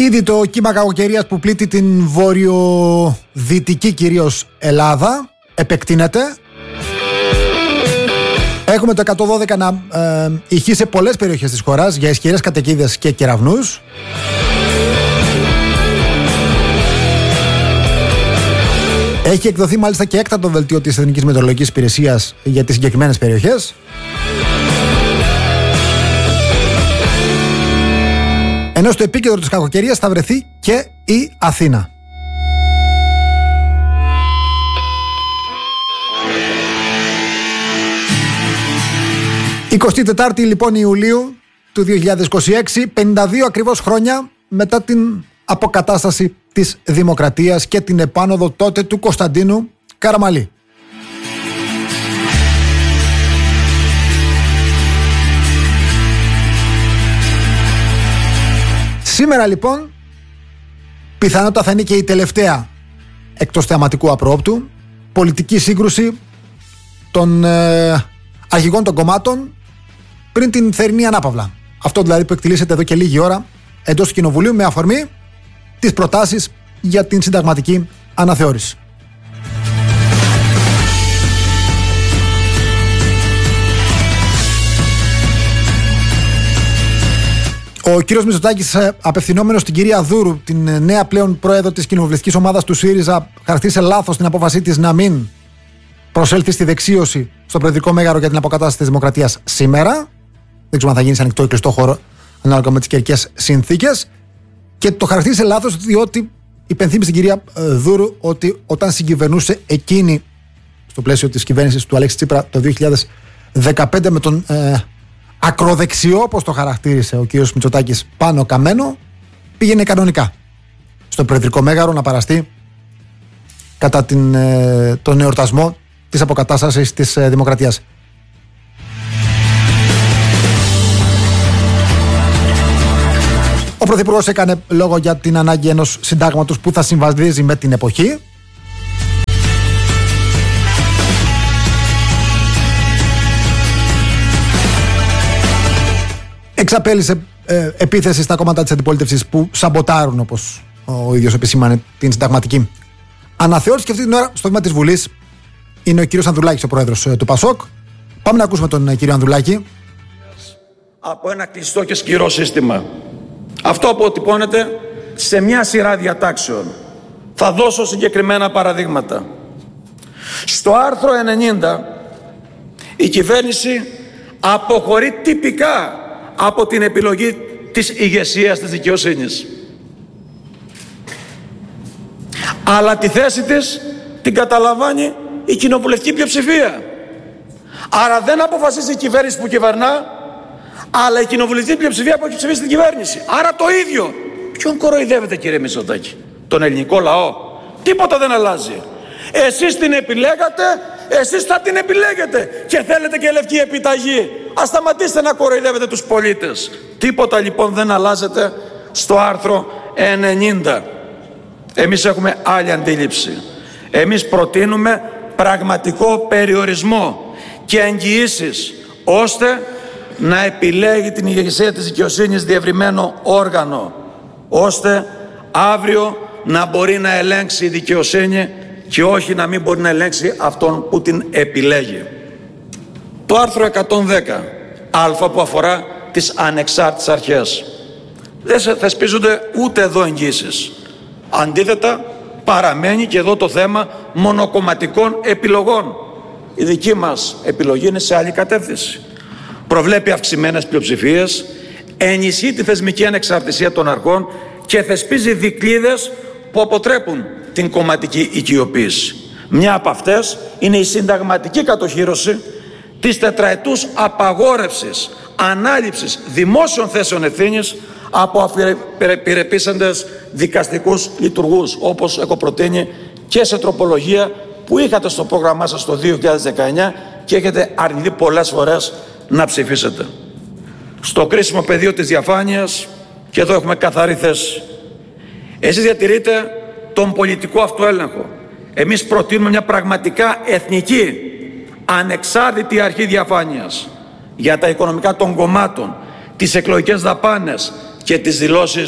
Ήδη το κύμα κακοκαιρίας που πλήττει την βορειοδυτική κυρίως Ελλάδα επεκτείνεται. Έχουμε το 112 να ηχεί σε πολλές περιοχές της χώρας για ισχυρές καταιγίδες και κεραυνούς. Έχει εκδοθεί μάλιστα και έκτακτο δελτίο της Εθνικής Μετεωρολογικής Υπηρεσίας για τις συγκεκριμένες περιοχές. Ενώ στο επίκεντρο της κακοκαιρίας θα βρεθεί και η Αθήνα. Η 24η λοιπόν Ιουλίου του 2026, 52 ακριβώς χρόνια μετά την αποκατάσταση της Δημοκρατίας και την επάνωδο τότε του Κωνσταντίνου Καραμαλή. Σήμερα λοιπόν πιθανότατα θα είναι και η τελευταία εκτός θεαματικού απρόοπτου πολιτική σύγκρουση των αρχηγών των κομμάτων πριν την θερινή ανάπαυλα. Αυτό δηλαδή που εκτελήσεται εδώ και λίγη ώρα εντός του Κοινοβουλίου με αφορμή τις προτάσεις για την συνταγματική αναθεώρηση. Ο κύριος Μητσοτάκης, απευθυνόμενος στην κυρία Δούρου, την νέα πλέον πρόεδρο της κοινοβουλευτικής ομάδας του ΣΥΡΙΖΑ, χαρακτήρισε λάθος την απόφασή της να μην προσέλθει στη δεξίωση στο Προεδρικό Μέγαρο για την αποκατάσταση της Δημοκρατίας σήμερα. Δεν ξέρω αν θα γίνει σε ανοιχτό ή κλειστό χώρο, ανάλογα με τις καιρικές συνθήκες. Και το χαρακτήρισε λάθος διότι υπενθύμισε στην κυρία Δούρου ότι όταν συγκυβερνούσε εκείνη, στο πλαίσιο της κυβέρνησης του Αλέξη Τσίπρα το 2015, με τον ακροδεξιό, όπως το χαρακτήρισε ο κύριος Μητσοτάκης, Πάνο Καμένο, πήγαινε κανονικά στο Προεδρικό Μέγαρο να παραστεί κατά τον εορτασμό της αποκατάστασης της Δημοκρατίας. Ο Πρωθυπουργός έκανε λόγο για την ανάγκη ενός συντάγματος που θα συμβαδίζει με την εποχή. Εξαπέλυσε επίθεση στα κόμματα της αντιπολίτευσης που σαμποτάρουν, όπως ο ίδιος επισήμανε, την συνταγματική αναθεώρηση. Και αυτή την ώρα στο βήμα της Βουλής είναι ο κύριος Ανδρουλάκης, ο πρόεδρος του ΠΑΣΟΚ. Πάμε να ακούσουμε τον κύριο Ανδρουλάκη. Από ένα κλειστό και σκληρό σύστημα. Αυτό αποτυπώνεται σε μια σειρά διατάξεων. Θα δώσω συγκεκριμένα παραδείγματα. Στο άρθρο 90 η κυβέρνηση αποχωρεί τυπικά από την επιλογή της ηγεσίας της δικαιοσύνης. Αλλά τη θέση της την καταλαμβάνει η κοινοβουλευτική πλειοψηφία. Άρα δεν αποφασίζει η κυβέρνηση που κυβερνά, αλλά η κοινοβουλευτική πλειοψηφία που έχει ψηφίσει την κυβέρνηση. Άρα το ίδιο. Ποιον κοροϊδεύετε, κύριε Μητσοτάκη? Τον ελληνικό λαό? Τίποτα δεν αλλάζει. Εσείς την επιλέγατε, εσείς θα την επιλέγετε και θέλετε και λευκή επιταγή. Ας σταματήσετε να κοροϊδεύετε τους πολίτες. Τίποτα λοιπόν δεν αλλάζεται στο άρθρο 90. Εμείς έχουμε άλλη αντίληψη. Εμείς προτείνουμε πραγματικό περιορισμό και εγγυήσεις ώστε να επιλέγει την ηγεσία της δικαιοσύνης διευρυμένο όργανο, ώστε αύριο να μπορεί να ελέγξει η δικαιοσύνη και όχι να μην μπορεί να ελέγξει αυτόν που την επιλέγει. Το άρθρο 110α που αφορά τις ανεξάρτητες αρχές. Δεν θεσπίζονται ούτε εδώ εγγύσεις. Αντίθετα, παραμένει και εδώ το θέμα μονοκομματικών επιλογών. Η δική μας επιλογή είναι σε άλλη κατεύθυνση. Προβλέπει αυξημένες πλειοψηφίες, ενισχύει τη θεσμική ανεξαρτησία των αρχών και θεσπίζει δικλείδες που αποτρέπουν την κομματική οικειοποίηση. Μια από αυτές είναι η συνταγματική κατοχύρωση της τετραετούς απαγόρευσης ανάληψης δημόσιων θέσεων ευθύνης από απειρεπίσαντες δικαστικούς λειτουργούς, όπως έχω προτείνει και σε τροπολογία που είχατε στο πρόγραμμά σας το 2019 και έχετε αρνηθεί πολλές φορές να ψηφίσετε. Στο κρίσιμο πεδίο της διαφάνειας, και εδώ έχουμε καθαρή θέση, εσείς διατηρείτε τον πολιτικό αυτοέλεγχο. Εμείς προτείνουμε μια πραγματικά εθνική, ανεξάρτητη αρχή διαφάνειας για τα οικονομικά των κομμάτων, τις εκλογικές δαπάνες και τις δηλώσεις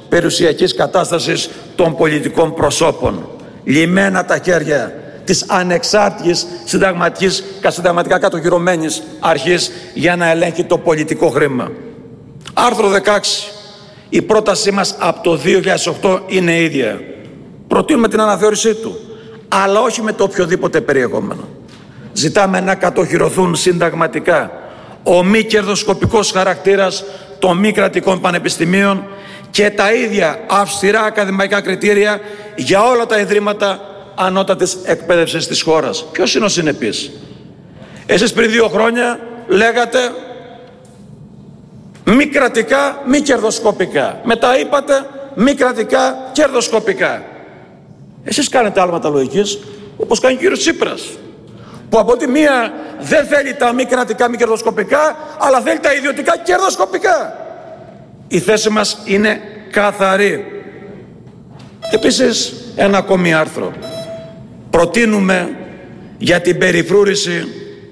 περιουσιακής κατάστασης των πολιτικών προσώπων. Λυμμένα τα χέρια της ανεξάρτητης συνταγματικά κατοχυρωμένης αρχής για να ελέγχει το πολιτικό χρήμα. Άρθρο 16. Η πρότασή μας από το 2008 είναι ίδια. Προτείνουμε την αναθεώρησή του, αλλά όχι με το οποιοδήποτε περιεχόμενο. Ζητάμε να κατοχυρωθούν συνταγματικά ο μη κερδοσκοπικός χαρακτήρας των μη κρατικών πανεπιστημίων και τα ίδια αυστηρά ακαδημαϊκά κριτήρια για όλα τα ιδρύματα ανώτατης εκπαίδευσης της χώρας. Ποιος είναι ο συνεπής? Εσείς πριν 2 χρόνια λέγατε μη κρατικά, μη κερδοσκοπικά. Μετά είπατε μη κρατικά, κερδοσκοπικά. Εσείς κάνετε άλματα λογικής, όπως κάνει ο κύριος Τσίπρας, που από τη μία δεν θέλει τα μη κρατικά, μη κερδοσκοπικά, αλλά θέλει τα ιδιωτικά κερδοσκοπικά. Η θέση μας είναι καθαρή. Επίσης, ένα ακόμη άρθρο. Προτείνουμε για την περιφρούρηση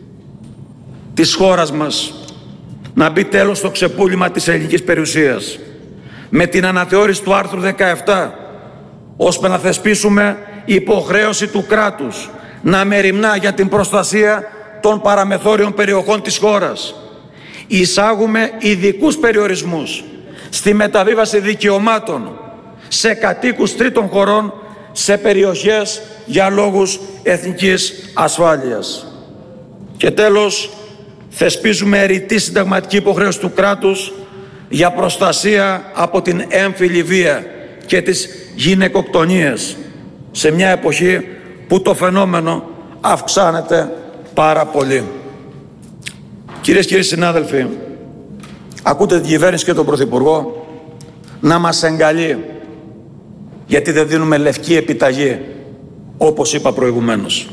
της χώρας μας να μπει τέλος στο ξεπούλημα της ελληνικής περιουσίας με την αναθεώρηση του άρθρου 17, ώστε να θεσπίσουμε υποχρέωση του κράτους να μεριμνά για την προστασία των παραμεθόριων περιοχών της χώρας. Εισάγουμε ειδικούς περιορισμούς στη μεταβίβαση δικαιωμάτων σε κατοίκους τρίτων χωρών σε περιοχές για λόγους εθνικής ασφάλειας. Και τέλος, θεσπίζουμε ρητή συνταγματική υποχρέωση του κράτους για προστασία από την έμφυλη βία και τις γυναικοκτονίες σε μια εποχή που το φαινόμενο αυξάνεται πάρα πολύ. Κυρίες και κύριοι συνάδελφοι, ακούτε την κυβέρνηση και τον Πρωθυπουργό να μας εγκαλεί γιατί δεν δίνουμε λευκή επιταγή, όπως είπα προηγουμένως.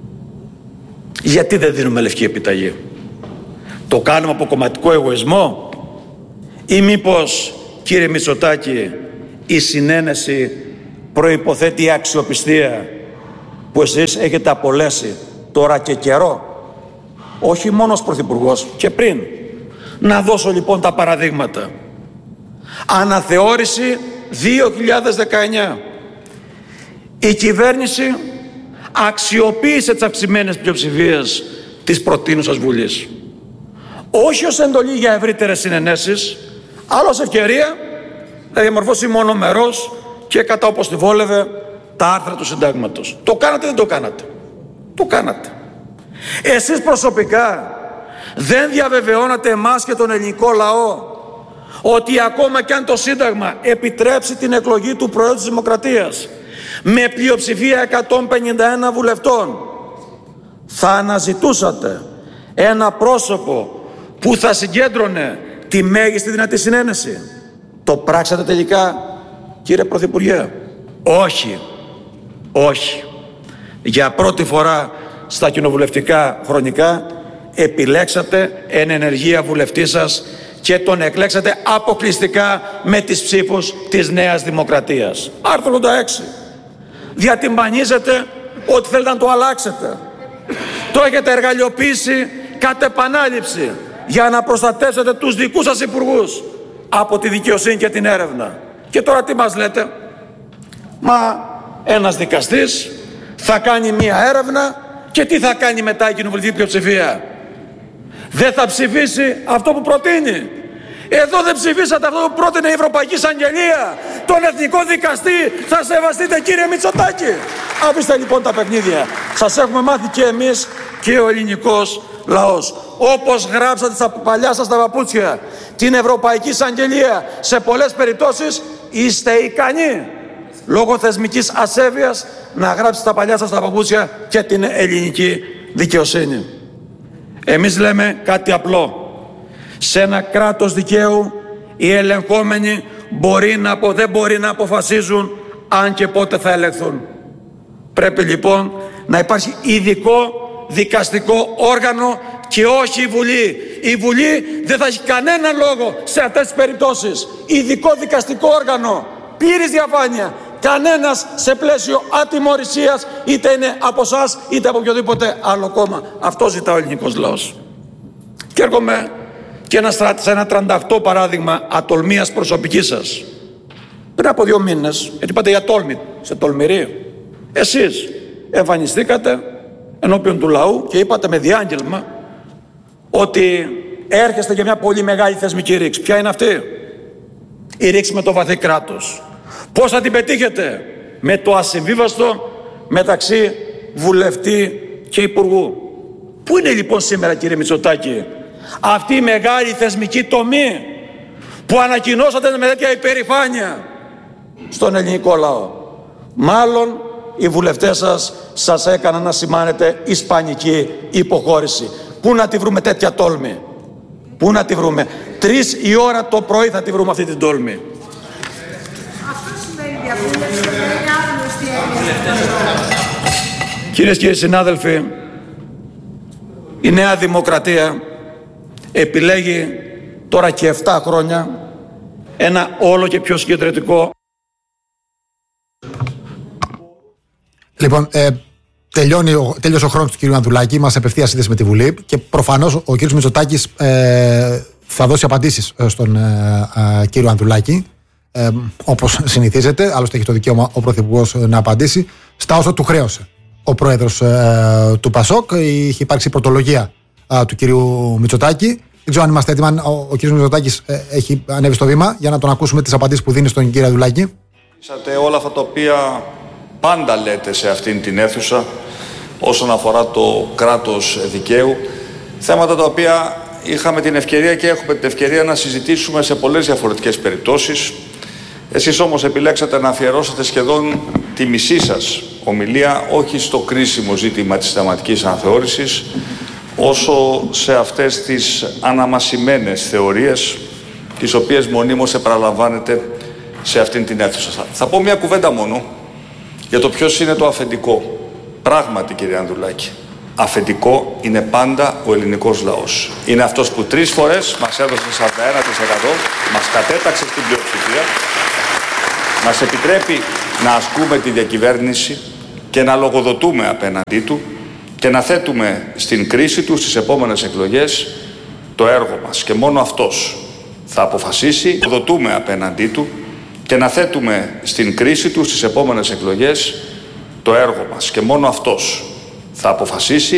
Γιατί δεν δίνουμε λευκή επιταγή? Το κάνουμε από κομματικό εγωισμό ή μήπως, κύριε Μητσοτάκη, η συνένεση προϋποθέτει η αξιοπιστία που εσείς έχετε απολέσει τώρα και καιρό, όχι μόνο ως Πρωθυπουργός και πριν? Να δώσω λοιπόν τα παραδείγματα. Αναθεώρηση 2019. Η κυβέρνηση αξιοποίησε τις αυξημένες πλειοψηφίες της προτείνουσας Βουλής. Όχι ως εντολή για ευρύτερες συνενέσεις, αλλά ως ευκαιρία να διαμορφώσει μονομερώς και κατά όπως τη βόλευε τα άρθρα του συντάγματος. Το κάνατε, δεν το κάνατε? Το κάνατε. Εσείς προσωπικά δεν διαβεβαιώνατε εμάς και τον ελληνικό λαό ότι ακόμα κι αν το Σύνταγμα επιτρέψει την εκλογή του Προέδρου της Δημοκρατίας με πλειοψηφία 151 βουλευτών, θα αναζητούσατε ένα πρόσωπο που θα συγκέντρωνε τη μέγιστη δυνατή συνένεση? Το πράξατε τελικά, κύριε Πρωθυπουργέ? Όχι. Όχι. Για πρώτη φορά στα κοινοβουλευτικά χρονικά επιλέξατε εν ενεργεία βουλευτή σας και τον εκλέξατε αποκλειστικά με τις ψήφους της Νέας Δημοκρατίας. Άρθρο 86. Διατυμπανίζετε ότι θέλετε να το αλλάξετε. Το έχετε εργαλειοποιήσει κατ' επανάληψη για να προστατεύσετε τους δικούς σας υπουργούς από τη δικαιοσύνη και την έρευνα. Και τώρα τι μας λέτε? Μα ένας δικαστής θα κάνει μία έρευνα και τι θα κάνει μετά η κοινοβουλευτική πλειοψηφία? Δεν θα ψηφίσει αυτό που προτείνει? Εδώ δεν ψηφίσατε αυτό που πρότεινε η Ευρωπαϊκή Εισαγγελία, τον εθνικό δικαστή. Θα σεβαστείτε, κύριε Μητσοτάκη? Αφήστε λοιπόν τα παιχνίδια. Σας έχουμε μάθει και εμείς και ο ελληνικός λαός. Όπως γράψατε στα παλιά σας τα παπούτσια την Ευρωπαϊκή Εισαγγελία, σε πολλές περιπτώσεις είστε ικανοί λόγω θεσμικής ασέβειας να γράψετε στα παλιά σας τα παπούτσια και την ελληνική δικαιοσύνη. Εμείς λέμε κάτι απλό. Σε ένα κράτος δικαίου οι ελεγχόμενοι δεν μπορεί να αποφασίζουν αν και πότε θα ελεγχθούν. Πρέπει λοιπόν να υπάρχει ειδικό δικαστικό όργανο και όχι η Βουλή. Η Βουλή δεν θα έχει κανένα λόγο σε αυτές τις περιπτώσεις. Ειδικό δικαστικό όργανο, πλήρης διαφάνεια. Κανένας σε πλαίσιο ατιμωρησίας, είτε είναι από εσάς είτε από οποιοδήποτε άλλο κόμμα. Αυτό ζητά ο ελληνικός λαός. Και έρχομαι και σε ένα 38 παράδειγμα ατολμίας προσωπικής σας. πριν από 2 μήνες, γιατί είπατε για τόλμη, σε τολμηρή. Εσείς εμφανιστήκατε ενώπιον του λαού και είπατε με διάγγελμα ότι έρχεστε για μια πολύ μεγάλη θεσμική ρήξη. Ποια είναι αυτή? Η ρήξη με το βαθύ κράτος. Πώς θα την πετύχετε? Με το ασυμβίβαστο μεταξύ βουλευτή και υπουργού. Πού είναι λοιπόν σήμερα, κύριε Μητσοτάκη, αυτή η μεγάλη θεσμική τομή που ανακοινώσατε με τέτοια υπερηφάνεια στον ελληνικό λαό? Μάλλον οι βουλευτές σας έκαναν να σημάνετε ισπανική υποχώρηση. Πού να τη βρούμε τέτοια τόλμη? Πού να τη βρούμε? 3 η ώρα το πρωί θα τη βρούμε αυτή την τόλμη. Αυτό σημαίνει διαβούλευση, δεν είναι άγνωστη έννοια. Κυρίες και κύριοι συνάδελφοι, η Νέα Δημοκρατία επιλέγει τώρα και 7 χρόνια ένα όλο και πιο συγκεντρωτικό. Λοιπόν, τέλειωσε ο χρόνος του κ. Ανδρουλάκη, μας απευθεία σύνδεση με τη Βουλή και προφανώς ο κ. Μητσοτάκης θα δώσει απαντήσεις στον κύριο Ανδρουλάκη, όπως συνηθίζεται. Άλλωστε έχει το δικαίωμα ο Πρωθυπουργός να απαντήσει στα όσα του χρέωσε ο πρόεδρος του ΠΑΣΟΚ. Είχε υπάρξει πρωτολογία του κ. Μητσοτάκη. Δεν ξέρω αν είμαστε έτοιμοι, αν ο κ. Μητσοτάκης έχει ανέβει στο βήμα για να τον ακούσουμε τις απαντήσεις που δίνει στον κ. Ανδρουλάκη. Όλα αυτά τα οποία πάντα λέτε σε αυτήν την αίθουσα όσον αφορά το κράτος δικαίου, θέματα τα οποία είχαμε την ευκαιρία και έχουμε την ευκαιρία να συζητήσουμε σε πολλές διαφορετικές περιπτώσεις. Εσείς όμως επιλέξατε να αφιερώσετε σχεδόν τη μισή σας ομιλία όχι στο κρίσιμο ζήτημα της συνταγματικής αναθεώρησης, όσο σε αυτές τις αναμασιμένες θεωρίες, τις οποίες μονίμως επαναλαμβάνετε σε αυτήν την αίθουσα. Θα πω μια κουβέντα μόνο για το ποιος είναι το αφεντικό. Πράγματι, κύριε Ανδρουλάκη, αφεντικό είναι πάντα ο ελληνικός λαός. Είναι αυτός που 3 φορές μας έδωσε 41%, μας κατέταξε στην πλειοψηφία, μας επιτρέπει να ασκούμε τη διακυβέρνηση και να λογοδοτούμε απέναντί του και να θέτουμε στην κρίση του στις επόμενες εκλογές το έργο μας. Και μόνο αυτός θα αποφασίσει, λογοδοτούμε απέναντί του και να θέτουμε στην κρίση του στις επόμενες εκλογές το έργο μας. Και μόνο αυτός θα αποφασίσει